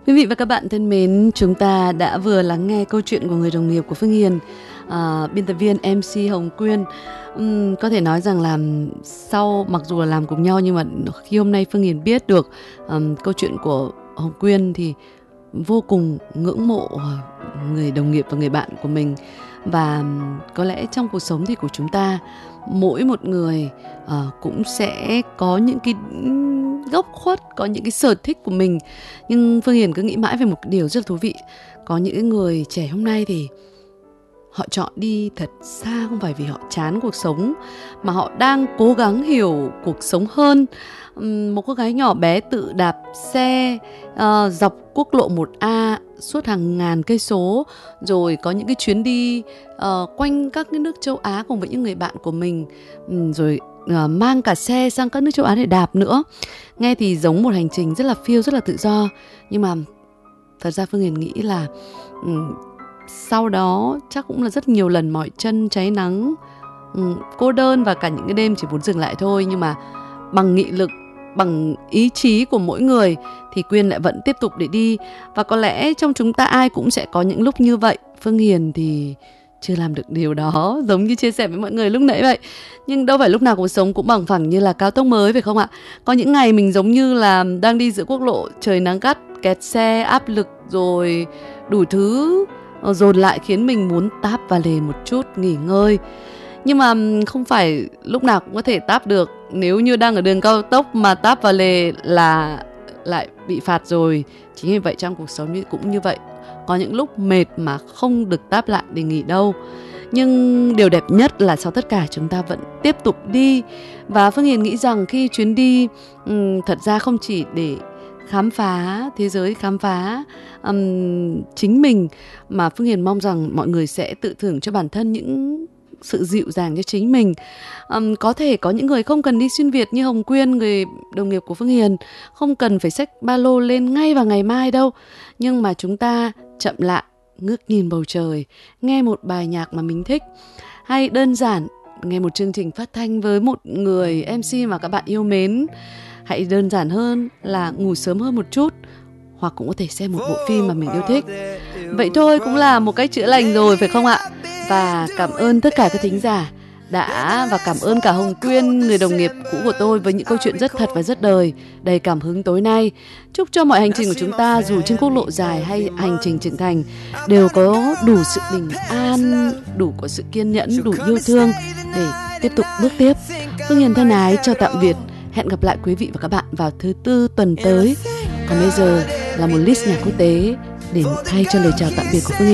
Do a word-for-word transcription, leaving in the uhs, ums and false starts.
Quý vị và các bạn thân mến, chúng ta đã vừa lắng nghe câu chuyện của người đồng nghiệp của Phương Hiền, à, biên tập viên em xê Hồng Quyên. Uhm, có thể nói rằng là sau mặc dù là làm cùng nhau, nhưng mà khi hôm nay Phương Hiền biết được um, câu chuyện của Hồng Quyên thì vô cùng ngưỡng mộ người đồng nghiệp và người bạn của mình. Và có lẽ trong cuộc sống thì của chúng ta, mỗi một người uh, cũng sẽ có những cái góc khuất, có những cái sở thích của mình. Nhưng Phương Hiền cứ nghĩ mãi về một điều rất là thú vị. Có những người trẻ hôm nay thì họ chọn đi thật xa, không phải vì họ chán cuộc sống, mà họ đang cố gắng hiểu cuộc sống hơn. Một cô gái nhỏ bé tự đạp xe uh, dọc quốc lộ một A suốt hàng ngàn cây số, rồi có những cái chuyến đi uh, quanh các cái nước châu Á cùng với những người bạn của mình, um, rồi uh, mang cả xe sang các nước châu Á để đạp nữa. Nghe thì giống một hành trình rất là phiêu, rất là tự do. Nhưng mà thật ra Phương Hiền nghĩ là um, sau đó chắc cũng là rất nhiều lần mỏi chân, cháy nắng, um, cô đơn và cả những cái đêm chỉ muốn dừng lại thôi. Nhưng mà bằng nghị lực, bằng ý chí của mỗi người thì Quyên lại vẫn tiếp tục để đi. Và có lẽ trong chúng ta ai cũng sẽ có những lúc như vậy. Phương Hiền thì chưa làm được điều đó, giống như chia sẻ với mọi người lúc nãy vậy. Nhưng đâu phải lúc nào cuộc sống cũng bằng phẳng như là cao tốc mới, phải không ạ? Có những ngày mình giống như là đang đi giữa quốc lộ, trời nắng gắt, kẹt xe, áp lực, rồi đủ thứ dồn lại khiến mình muốn táp và lề một chút, nghỉ ngơi. Nhưng mà không phải lúc nào cũng có thể táp được. Nếu như đang ở đường cao tốc mà táp và lề là lại bị phạt rồi. Chính vì vậy trong cuộc sống cũng như vậy. Có những lúc mệt mà không được táp lại để nghỉ đâu. Nhưng điều đẹp nhất là sau tất cả chúng ta vẫn tiếp tục đi. Và Phương Hiền nghĩ rằng khi chuyến đi um, thật ra không chỉ để khám phá thế giới, khám phá um, chính mình, mà Phương Hiền mong rằng mọi người sẽ tự thưởng cho bản thân những sự dịu dàng cho chính mình. um, Có thể có những người không cần đi xuyên Việt như Hồng Quyên, người đồng nghiệp của Phương Hiền, không cần phải xách ba lô lên ngay vào ngày mai đâu. Nhưng mà chúng ta chậm lại, ngước nhìn bầu trời, nghe một bài nhạc mà mình thích, hay đơn giản nghe một chương trình phát thanh với một người em xê mà các bạn yêu mến. Hãy đơn giản hơn là ngủ sớm hơn một chút, hoặc cũng có thể xem một bộ phim mà mình yêu thích. Vậy thôi cũng là một cách chữa lành rồi, phải không ạ? Và cảm ơn tất cả các thính giả đã, và cảm ơn cả Hồng Quyên, người đồng nghiệp cũ của tôi, với những câu chuyện rất thật và rất đời, đầy cảm hứng tối nay. Chúc cho mọi hành trình của chúng ta, dù trên quốc lộ dài hay hành trình trưởng thành, đều có đủ sự bình an, đủ có sự kiên nhẫn, đủ yêu thương để tiếp tục bước tiếp. Phương Hiền thân ái chào tạm biệt. Hẹn gặp lại quý vị và các bạn vào thứ tư tuần tới. Còn bây giờ là một list nhạc quốc tế để thay cho lời chào tạm biệt của Phương Hiền.